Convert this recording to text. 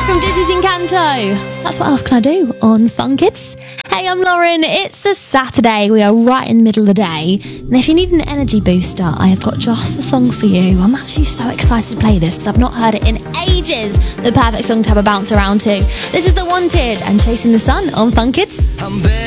from Dizzy's Encanto. That's what else can I do on Fun Kids? Hey, I'm Lauren. It's a Saturday. We are right in the middle of the day. And if you need an energy booster, I have got just the song for you. I'm actually so excited to play this because I've not heard it in ages. The perfect song to have a bounce around to. This is The Wanted and Chasing the Sun on Fun Kids.